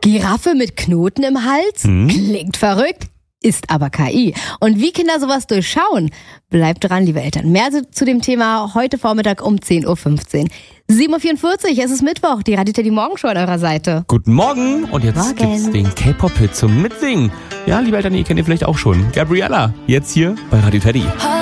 Giraffe mit Knoten im Hals? Klingt verrückt, ist aber KI. Und wie Kinder sowas durchschauen? Bleibt dran, liebe Eltern. Mehr zu dem Thema heute Vormittag um 10.15 Uhr. 7.44 Uhr, es ist Mittwoch, die Radio Teddy Morgenshow an eurer Seite. Guten Morgen und jetzt gibt's den K-Pop-Hit zum Mitsingen. Ja, liebe Eltern, ihr kennt ihn vielleicht auch schon. Gabriella, jetzt hier bei Radio Teddy.